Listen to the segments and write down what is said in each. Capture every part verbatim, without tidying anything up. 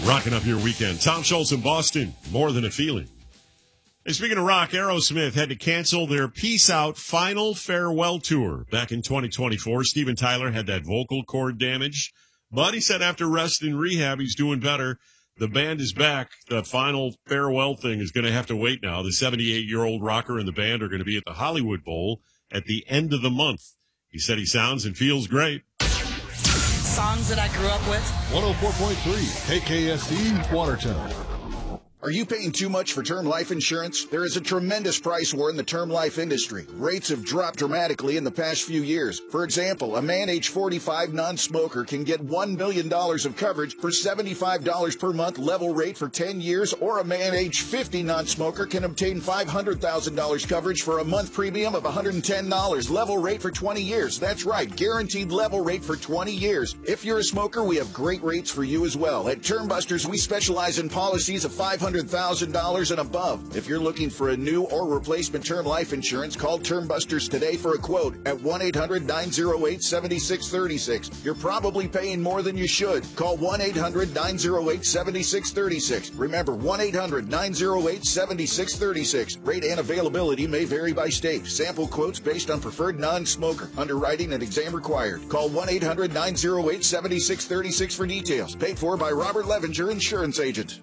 Rocking up your weekend. Tom Schultz in Boston, More Than a Feeling. Hey, speaking of rock, Aerosmith had to cancel their Peace Out final farewell tour back in twenty twenty-four. Steven Tyler had that vocal cord damage, but he said after rest and rehab, he's doing better. The band is back. The final farewell thing is going to have to wait now. The seventy-eight-year-old rocker and the band are going to be at the Hollywood Bowl at the end of the month. He said he sounds and feels great. Songs that I grew up with. one oh four point three K K S D, Watertown. Are you paying too much for term life insurance? There is a tremendous price war in the term life industry. Rates have dropped dramatically in the past few years. For example, a man age forty-five non-smoker can get one million dollars of coverage for seventy-five dollars per month level rate for ten years, or a man age fifty non-smoker can obtain five hundred thousand dollars coverage for a month premium of one hundred ten dollars level rate for twenty years. That's right, guaranteed level rate for twenty years. If you're a smoker, we have great rates for you as well. At Term Busters, we specialize in policies of five hundred thousand dollars and above. If you're looking for a new or replacement term life insurance, call Term Busters today for a quote at one eight hundred nine oh eight seven six three six. You're probably paying more than you should. Call one eight hundred nine oh eight seven six three six. Remember, one eight hundred nine oh eight seven six three six. Rate and availability may vary by state. Sample quotes based on preferred non-smoker. Underwriting and exam required. Call one eight hundred nine oh eight seven six three six for details. Paid for by Robert Levinger, Insurance Agent.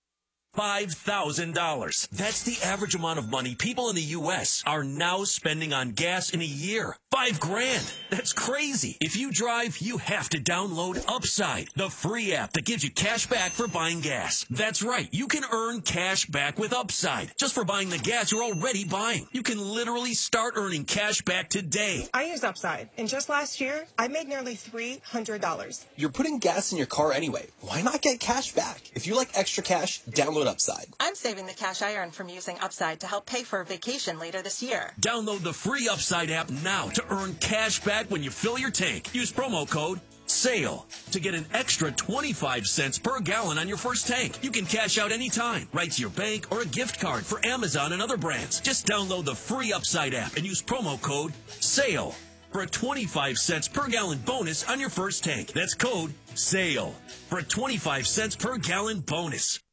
five thousand dollars. That's the average amount of money people in the U S are now spending on gas in a year. Five grand. That's crazy. If you drive, you have to download Upside, the free app that gives you cash back for buying gas. That's right. You can earn cash back with Upside just for buying the gas you're already buying. You can literally start earning cash back today. I use Upside, and just last year, I made nearly three hundred dollars. You're putting gas in your car anyway. Why not get cash back? If you like extra cash, download Upside. I'm saving the cash I earned from using Upside to help pay for a vacation later this year. Download the free Upside app now to earn cash back when you fill your tank. Use promo code SALE to get an extra twenty-five cents per gallon on your first tank. You can cash out anytime, right to your bank or a gift card for Amazon and other brands. Just download the free Upside app and use promo code SALE for a twenty-five cents per gallon bonus on your first tank. That's code SALE for a twenty-five cents per gallon bonus.